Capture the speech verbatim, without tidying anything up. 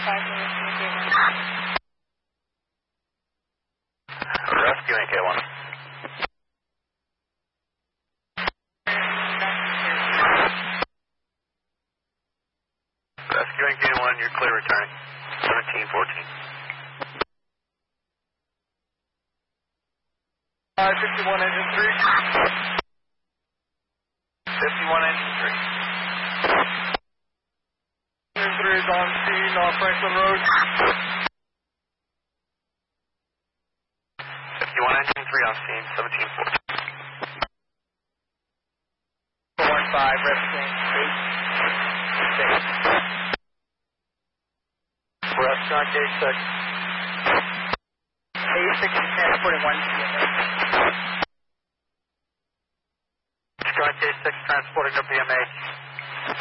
Rescue N K one. Rescue N K one, you're clear returning. seventeen fourteen. Uh, fifty-one engine three. fifty-one engine three. Engine three is on scene off Franklin Road. fifty-one engine three on scene, seventeen fourteen. four one five, resting eight six. Restaurant K six. A six is transporting one P M A. Restaurant K six transporting to P M A.